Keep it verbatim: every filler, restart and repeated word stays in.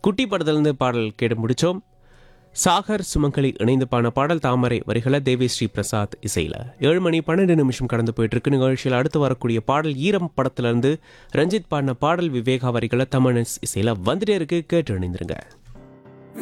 குட்டி படத்திலிருந்து பாடல் கேட்டு முடித்தோம். சாகர் சுமங்கலி இணைந்து பாடின பாடல் தாமரை வரிகளை தேவி ஸ்ரீ பிரசாத் இசையில். ஏழு மணி பன்னெண்டு நிமிஷம் கடந்து போயிட்டு இருக்கு. நிகழ்ச்சியில் அடுத்து வரக்கூடிய பாடல் ஈரம் படத்திலிருந்து ரஞ்சித் பாடின பாடல் விவேகா வரிகளை தமிழ் இசையில் வந்துட்டே இருக்கு. கேட்டு இணைந்திருங்க.